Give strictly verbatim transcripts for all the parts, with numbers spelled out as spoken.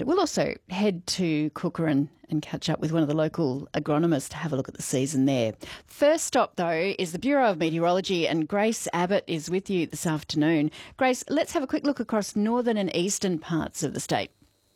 we'll also head to Cookeran and catch up with one of the local agronomists to have a look at the season there. First stop, though, is the Bureau of Meteorology, and Grace Abbott is with you this afternoon. Grace, let's have a quick look across northern and eastern parts of the state.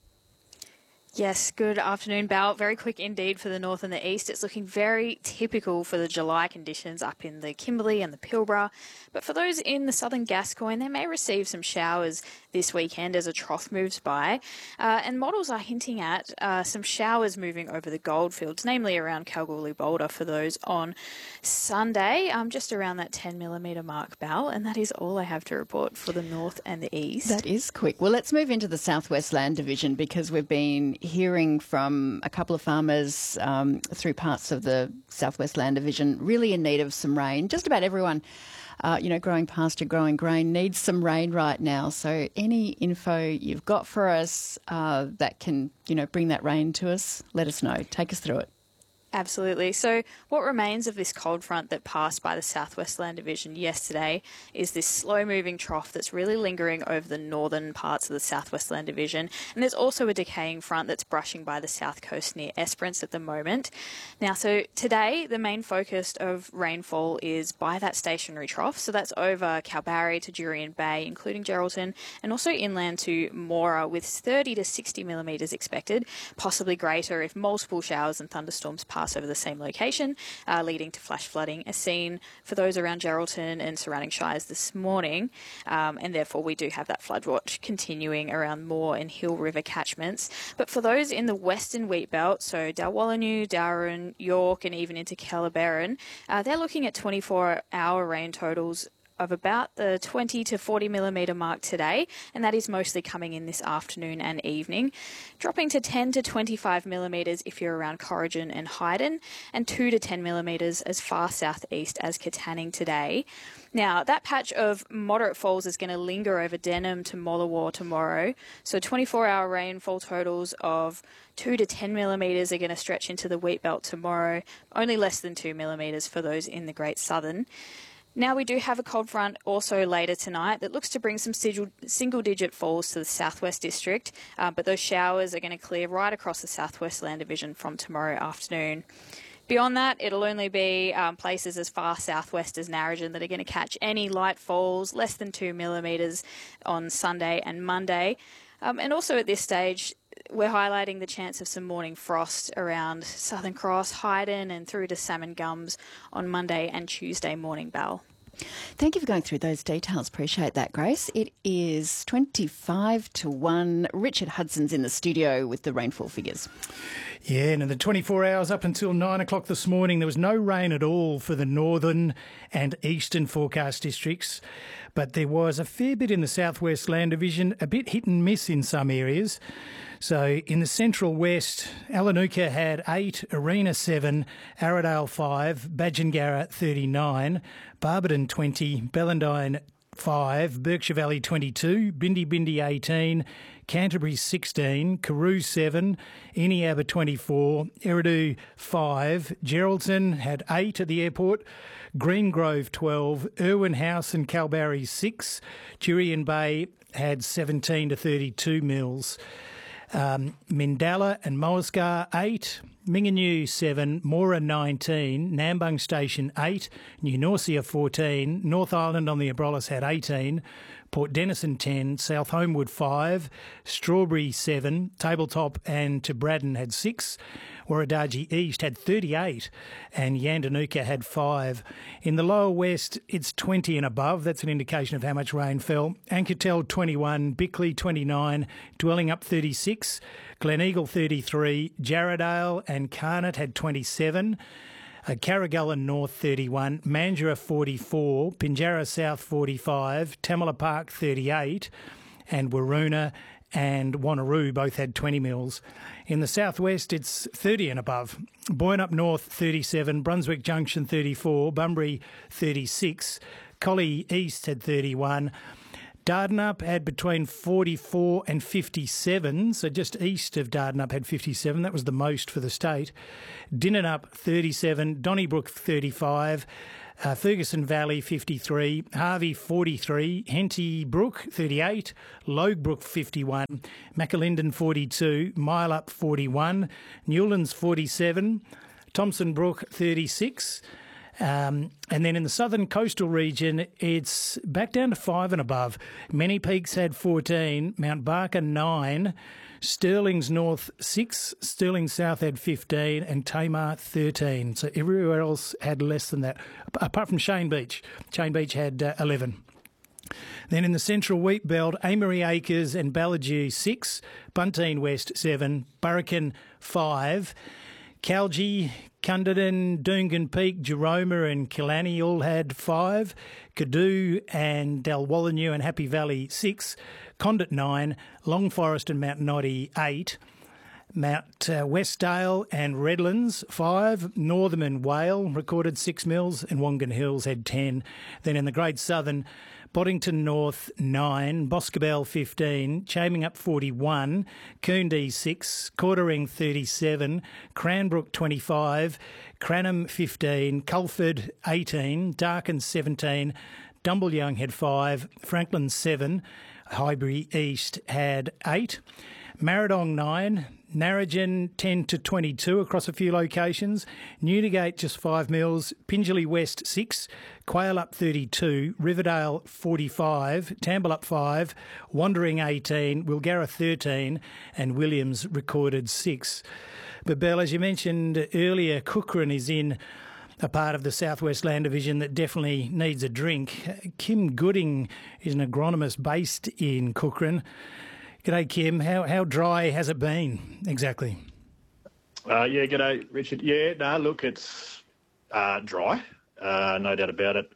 Yes, good afternoon, Bal. Very quick indeed for the north and the east. It's looking very typical for the July conditions up in the Kimberley and the Pilbara. But for those in the southern Gascoyne, they may receive some showers this weekend as a trough moves by. Uh, and models are hinting at uh, some showers moving over the goldfields, namely around Kalgoorlie Boulder for those on Sunday, um, just around that ten millimetre mark, Bal. And that is all I have to report for the north and the east. That is quick. Well, let's move into the Southwest Land Division, because we've been hearing from a couple of farmers um, through parts of the Southwest Land Division really in need of some rain. Just about everyone, uh, you know, growing pasture, growing grain needs some rain right now. So any info you've got for us uh, that can, you know, bring that rain to us, let us know. Take us through it. Absolutely. So what remains of this cold front that passed by the Southwest Land Division yesterday is this slow-moving trough that's really lingering over the northern parts of the Southwest Land Division. And there's also a decaying front that's brushing by the south coast near Esperance at the moment. Now, so today, the main focus of rainfall is by that stationary trough. So that's over Kalbarri to Jurien Bay, including Geraldton, and also inland to Mora, with thirty to sixty millimetres expected, possibly greater if multiple showers and thunderstorms pass over the same location, uh, leading to flash flooding, as seen for those around Geraldton and surrounding shires this morning. Um, and therefore, we do have that flood watch continuing around Moore and Hill River catchments. But for those in the western wheat belt, so Dalwallinu, Darwin, York, and even into Kellerberrin, uh, they're looking at twenty-four hour rain totals of about the twenty to forty millimetre mark today, and that is mostly coming in this afternoon and evening, dropping to ten to twenty-five millimetres if you're around Corrigan and Hyden, and two to ten millimetres as far southeast as Katanning today. Now, that patch of moderate falls is going to linger over Denham to Mollawar tomorrow, so twenty-four hour rainfall totals of two to ten millimetres are going to stretch into the wheat belt tomorrow, only less than two millimetres for those in the Great Southern. Now, we do have a cold front also later tonight that looks to bring some single-digit falls to the southwest district, uh, but those showers are going to clear right across the Southwest Land Division from tomorrow afternoon. Beyond that, it'll only be um, places as far southwest as Narrogin that are going to catch any light falls, less than two millimetres on Sunday and Monday. Um, and also at this stage, we're highlighting the chance of some morning frost around Southern Cross, Hyden and through to Salmon Gums on Monday and Tuesday morning, Bal. Thank you for going through those details. Appreciate that, Grace. It is twenty-five to one. Richard Hudson's in the studio with the rainfall figures. Yeah, and in the twenty-four hours up until nine o'clock this morning, there was no rain at all for the northern and eastern forecast districts, but there was a fair bit in the Southwest Land Division, a bit hit and miss in some areas. So in the central west, Alanuka had eight, Arena seven, Arradale five, Badgingarra thirty-nine, Barberton twenty, Bellendine five, Berkshire Valley twenty-two, Bindi Bindi eighteen, Canterbury sixteen, Carew seven, Eneabba twenty-four, Eridu five, Geraldton had eight at the airport, Greengrove twelve, Irwin House and Kalbarri six, Jurien Bay had seventeen to thirty-two mils. Um, Mindala and Moasgar eight, Minganew seven, Mora nineteen, Nambung Station eight, New Norcia fourteen, North Island on the Abrolhos had eighteen, Port Denison ten, South Homewood five, Strawberry seven, Tabletop and Braddon had six, Warradaji East had thirty-eight and Yandanuka had five. In the lower west, it's twenty and above. That's an indication of how much rain fell. Anketel twenty-one, Bickley twenty-nine, Dwellingup thirty-six, Gleneagle thirty-three, Jarradale and Carnot had twenty-seven, uh, Carragullen North thirty-one, Mandurah forty-four, Pinjarra South forty-five, Tamala Park thirty-eight, and Waroona and Wanneroo both had twenty mils. In the southwest, it's thirty and above. Boyne up north, thirty-seven, Brunswick Junction, thirty-four, Bunbury, thirty-six, Collie East had thirty-one, Dardanup had between forty-four and fifty-seven, so just east of Dardanup had fifty-seven. That was the most for the state. Dinnanup, thirty-seven, Donnybrook, thirty-five, Uh, Ferguson Valley fifty-three, Harvey forty-three, Henty Brook thirty-eight, Logue fifty-one, Macalinden forty-two, Mile Up forty-one, Newlands forty-seven, Thompson Brook thirty-six. Um, and then in the southern coastal region, it's back down to five and above. Many Peaks had fourteen, Mount Barker nine, Stirling's North six, Stirling South had fifteen, and Tamar thirteen. So everywhere else had less than that, apart from Shane Beach. Shane Beach had uh, eleven. Then in the central wheat belt, Amory Acres and Ballagee six, Bunteen West seven, Burrican five, Calgie, Cunderdin, Doongan Peak, Jeroma and Killarney all had five, Cadoo and Dalwallinu and Happy Valley six, Condit nine, Long Forest and Mount Noddy eight, Mount uh, Westdale and Redlands five, Northam and Whale recorded six mils, and Wongan Hills had ten. Then in the Great Southern, Boddington North nine, Boscobel fifteen, Chamingup forty-one, Coondee six, Cordering thirty-seven, Cranbrook twenty-five, Cranham fifteen, Culford eighteen, Darkin seventeen, Dumbleyoung had five, Franklin seven, Highbury East had eight, Marridong nine, Narrogin ten to twenty-two across a few locations, Newdigate just five mils, Pingelly West six, Quail up thirty-two, Riverdale forty-five, Tamble up five, Wandering eighteen, Wilgarra thirteen, and Williams recorded six. But Belle, as you mentioned earlier, Cookhran is in a part of the South West Land Division that definitely needs a drink. Kim Gooding is an agronomist based in Cookhran. G'day, Kim. How how dry has it been exactly? Uh, yeah, g'day, Richard. Yeah, no, look, it's uh, dry, uh, no doubt about it.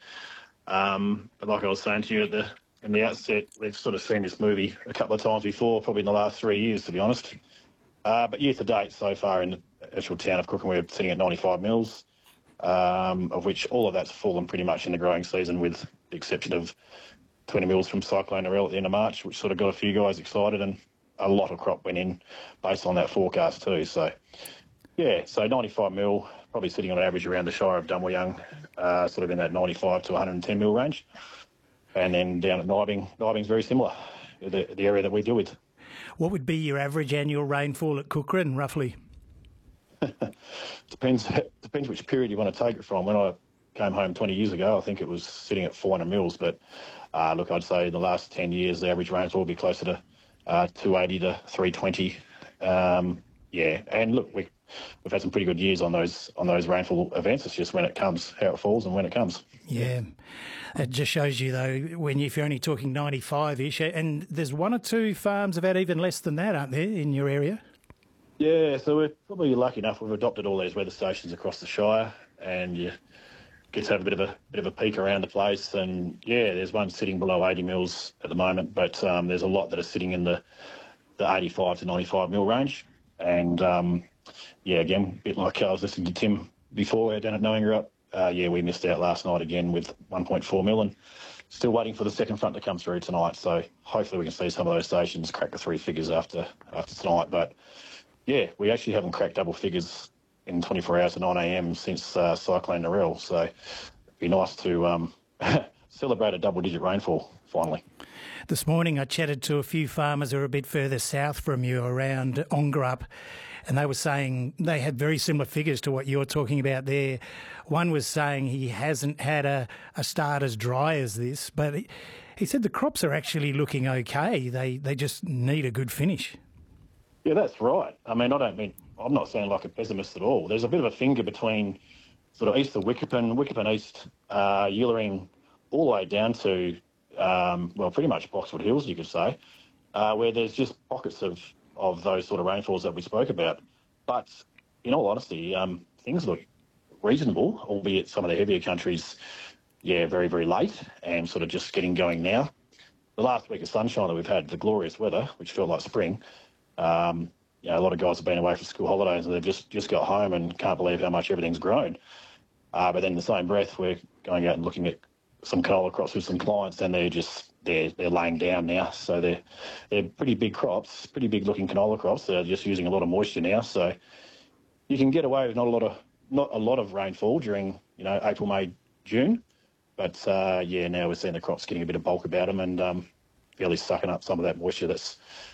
Um, but like I was saying to you at the in the outset, we've sort of seen this movie a couple of times before, probably in the last three years, to be honest. Uh, but year to date, so far in the actual town of Cookhran, we're sitting at ninety-five mils, um, of which all of that's fallen pretty much in the growing season, with the exception of twenty mils from Cyclone Narelle at the end of March, which sort of got a few guys excited, and a lot of crop went in based on that forecast too. So, yeah, so ninety-five mil, probably sitting on average around the Shire of Dumbleyung, uh, sort of in that ninety-five to one hundred ten mil range. And then down at Nibing, Nibing's very similar, the, the area that we deal with. What would be your average annual rainfall at Cookhran, roughly? depends depends which period you want to take it from. When I came home twenty years ago, I think it was sitting at four hundred mils, but Uh, look, I'd say in the last ten years, the average rainfall will be closer to uh, two eighty to three twenty. Um, yeah, and look, we, we've had some pretty good years on those on those rainfall events. It's just when it comes, how it falls, and when it comes. Yeah, it just shows you though when you, if you're only talking ninety-five-ish, and there's one or two farms have had even less than that, aren't there, in your area? Yeah, so we're probably lucky enough. We've adopted all these weather stations across the Shire, and you get to have a bit of a bit of a peek around the place, and yeah, there's one sitting below eighty mils at the moment, but um, there's a lot that are sitting in the the eighty-five to ninety-five mil range, and um, yeah, again, a bit like I was listening to Tim before down at Knowingarup, uh, yeah, we missed out last night again with one point four mil, and still waiting for the second front to come through tonight. So hopefully we can see some of those stations crack the three figures after after tonight. But yeah, we actually haven't cracked double figures in twenty-four hours to nine a.m. since uh, Cyclone Narelle. So it'd be nice to um, celebrate a double-digit rainfall finally. This morning I chatted to a few farmers who are a bit further south from you around Ongerup, and they were saying they had very similar figures to what you're talking about there. One was saying he hasn't had a, a start as dry as this, but he, he said the crops are actually looking okay. They, they just need a good finish. Yeah, that's right. I mean, I don't mean... I'm not sounding like a pessimist at all. There's a bit of a finger between sort of east of Wickerpen, Wickerpen East, uh, Yillering, all the way down to, um, well, pretty much Boxwood Hills, you could say, uh, where there's just pockets of, of those sort of rainfalls that we spoke about. But in all honesty, um, things look reasonable, albeit some of the heavier countries, yeah, very, very late and sort of just getting going now. The last week of sunshine that we've had, the glorious weather, which felt like spring, um, you know, a lot of guys have been away for school holidays and they've just, just got home and can't believe how much everything's grown. Uh, but then in the same breath, we're going out and looking at some canola crops with some clients, and they're just they're they're laying down now. So they're they're pretty big crops, pretty big looking canola crops. They're just using a lot of moisture now. So you can get away with not a lot of not a lot of rainfall during you know April, May, June. But uh, yeah, now we're seeing the crops getting a bit of bulk about them and um, fairly sucking up some of that moisture that's